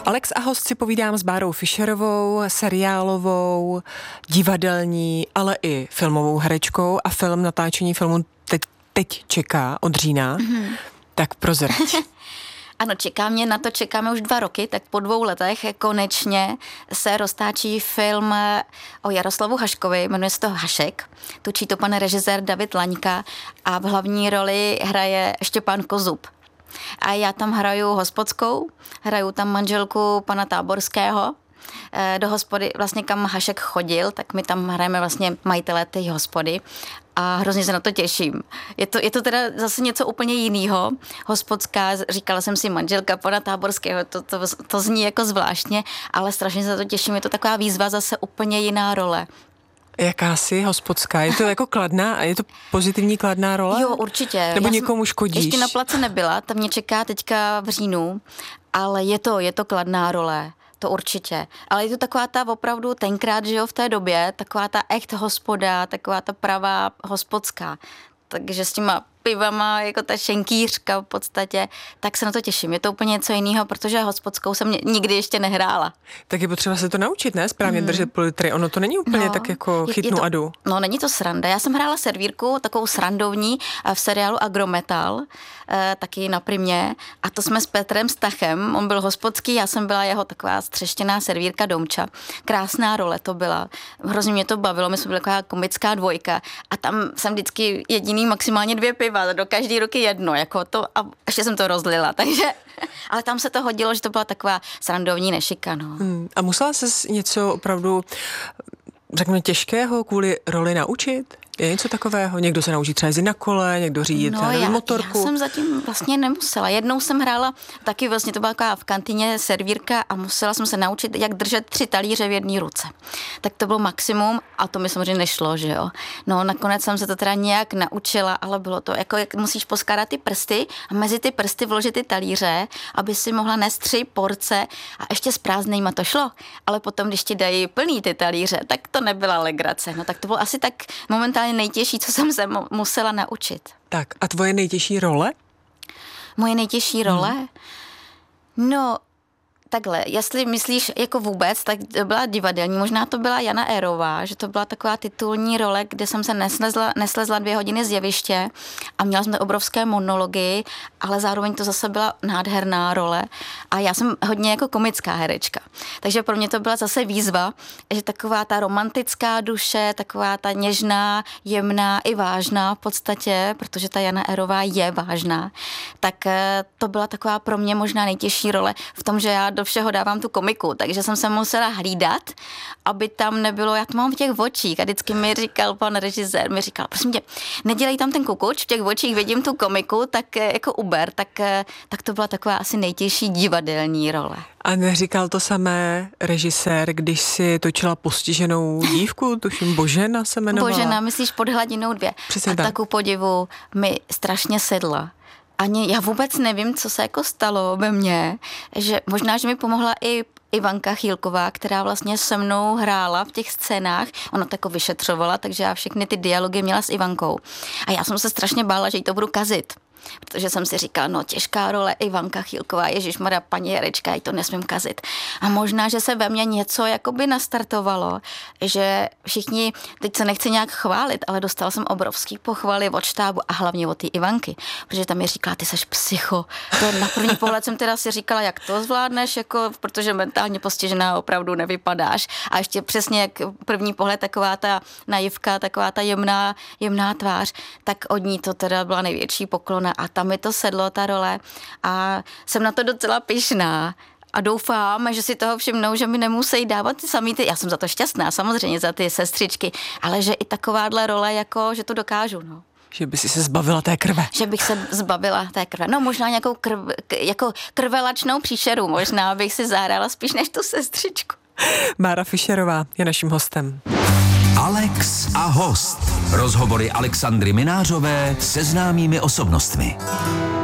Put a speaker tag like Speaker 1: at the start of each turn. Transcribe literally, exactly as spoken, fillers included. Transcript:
Speaker 1: Alex a host si povídám s Bárou Fischerovou, seriálovou, divadelní, ale i filmovou herečkou a film, natáčení filmu teď, teď čeká od října. Mm-hmm. Tak prozrať.
Speaker 2: Ano, čeká mě, na to čekáme už dva roky, tak po dvou letech konečně se roztáčí film o Jaroslavu Haškovi, jmenuje se to Hašek, točí to pan režisér David Laňka a v hlavní roli hraje Štěpán Kozub. A já tam hraju hospodskou, hraju tam manželku pana Táborského, do hospody, vlastně kam Hašek chodil, tak my tam hrajeme vlastně majitele té hospody a hrozně se na to těším. Je to, je to teda zase něco úplně jiného. Hospodská, říkala jsem si manželka pana Táborského, to, to, to zní jako zvláštně, ale strašně se na to těším. Je to taková výzva, zase úplně jiná role.
Speaker 1: Jakási hospodská? Je to jako kladná a je to pozitivní kladná role?
Speaker 2: Jo, určitě.
Speaker 1: Nebo
Speaker 2: Já
Speaker 1: někomu škodíš?
Speaker 2: Ještě na place nebyla, tam mě čeká teďka v říjnu, ale je to, je to kladná role. To určitě. Ale je to taková ta opravdu tenkrát, že jo, v té době, taková ta echt hospoda, taková ta pravá hospodská. Takže s těma pivama, jako ta šenkýřka v podstatě, tak se na to těším. Je to úplně něco jiného, protože hospodskou jsem nikdy ještě nehrála. Tak
Speaker 1: je potřeba se to naučit, ne? Správně mm. držet půl litry. Ono to není úplně no, tak jako chytnu a jdu.
Speaker 2: No, není to sranda. Já jsem hrála servírku, takovou srandovní v seriálu Agrometal, eh, taky na Primě. A to jsme s Petrem Stachem. On byl hospodský, já jsem byla jeho taková střeštěná servírka Domča. Krásná role to byla. Hrozně mě to bavilo. My jsme byli taková komická dvojka. A tam jsem vždycky jediný maximálně dvě piva. Do každý ruky jedno, jako to, a ještě jsem to rozlila, takže, ale tam se to hodilo, že to byla taková srandovní nešika, no.
Speaker 1: Hmm, a musela ses něco opravdu, řekněme, těžkého kvůli roli naučit? Je něco takového? Někdo se naučí třeba jezdit na kole, někdo řídit
Speaker 2: no, já,
Speaker 1: motorku?
Speaker 2: Já jsem zatím vlastně nemusela. Jednou jsem hrála, taky vlastně to byla taková v kantině servírka a musela jsem se naučit, jak držet tři talíře v jedné ruce. Tak to bylo maximum a to mi samozřejmě nešlo, že jo. No nakonec jsem se to teda nějak naučila, ale bylo to jako, jak musíš poskládat ty prsty a mezi ty prsty vložit ty talíře, aby si mohla nést tři porce a ještě s prázdnejma to šlo. Ale potom, když ti dají plný ty talíře, tak to nebyla legrace. No tak to bylo asi tak momentálně nejtěžší, co jsem se mu- musela naučit.
Speaker 1: Tak a tvoje nejtěžší role?
Speaker 2: Moje nejtěžší role? Hmm. No, takhle, jestli myslíš jako vůbec, tak to byla divadelní, možná to byla Jana Érová, že to byla taková titulní role, kde jsem se neslezla, neslezla dvě hodiny z jeviště a měla jsem obrovské monology, ale zároveň to zase byla nádherná role a já jsem hodně jako komická herečka. Takže pro mě to byla zase výzva, že taková ta romantická duše, taková ta něžná, jemná i vážná v podstatě, protože ta Jana Érová je vážná, tak to byla taková pro mě možná nejtěžší role v tom, že já do všeho dávám tu komiku, takže jsem se musela hlídat, aby tam nebylo, já to mám v těch očích a vždycky mi říkal pan režisér, mi říkal, prosím tě, nedělej tam ten kukuč, v těch očích vidím tu komiku, tak jako uber, tak, tak to byla taková asi nejtěžší divadelní role.
Speaker 1: A neříkal to samé režisér, když si točila Postiženou dívku, tuším Božena se jmenovala?
Speaker 2: Božena, myslíš Pod hladinou dvě.
Speaker 1: Přesně
Speaker 2: a
Speaker 1: tak.
Speaker 2: tak u podivu mi strašně sedla. Ani já vůbec nevím, co se jako stalo ve mně, že možná, že mi pomohla i Ivanka Chýlková, která vlastně se mnou hrála v těch scénách, ona to jako vyšetřovala, takže já všechny ty dialogy měla s Ivankou. A já jsem se strašně bála, že jí to budu kazit. Protože jsem si říkala, no těžká role Ivanka Chýlková, ježišmarja, paní herečka, jí to nesmím kazit. A možná, že se ve mně něco jakoby nastartovalo, že všichni, teď se nechci nějak chválit, ale dostala jsem obrovský pochvaly od štábu a hlavně od té Ivanky, protože tam mi říkala, ty seš psycho. To na první pohled jsem teda si říkala, jak to zvládneš, jako, protože mentálně postižená opravdu nevypadáš. A ještě přesně jak první pohled taková ta naivka, taková ta jemná, jemná tvář, tak od ní to teda byla největší poklona. A tam mi to sedlo, ta role, a jsem na to docela pyšná. A doufám, že si toho všimnou, že mi nemusí dávat ty samý ty, já jsem za to šťastná, samozřejmě za ty sestřičky, ale že i takováhle role, jako, že to dokážu, no.
Speaker 1: Že by si se zbavila té krve.
Speaker 2: Že bych se zbavila té krve. No možná nějakou krv, jako krvelačnou příšeru, možná bych si zahrála spíš než tu sestřičku.
Speaker 1: Bára Fischerová je naším hostem.
Speaker 3: Alex a host. Rozhovory Alexandry Minářové se známými osobnostmi.